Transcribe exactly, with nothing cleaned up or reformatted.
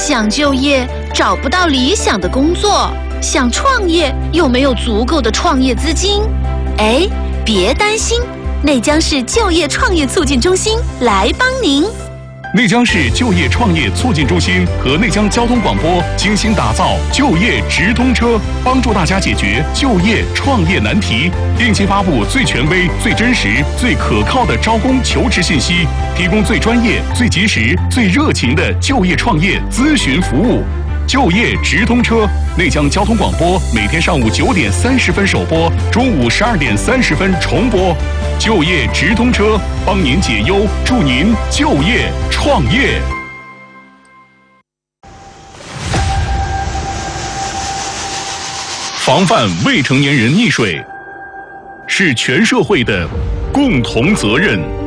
想就业找不到理想的工作，想创业又没有足够的创业资金。哎，别担心，内江市就业创业促进中心来帮您。 内江市就业创业促进中心和内江交通广播精心打造就业直通车，帮助大家解决就业创业难题，定期发布最权威、最真实、最可靠的招工求职信息，提供最专业、最及时、最热情的就业创业咨询服务。就业直通车，内江交通广播每天上午九点三十分首播，中午十二点三十分重播。就业直通车，帮您解忧，助您就业创业。防范未成年人溺水，是全社会的共同责任。